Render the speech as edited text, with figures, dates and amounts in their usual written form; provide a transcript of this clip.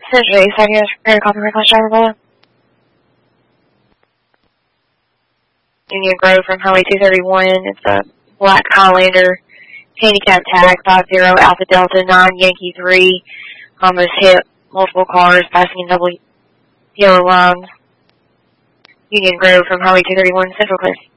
Central 8 seconds, prepare copy request driver below. Union Grove from Highway 231. It's a black Highlander, handicap tag 50 Alpha Delta 9 Yankee 3. Almost hit multiple cars passing in double yellow lines. Union Grove from Highway 231, Central Clear.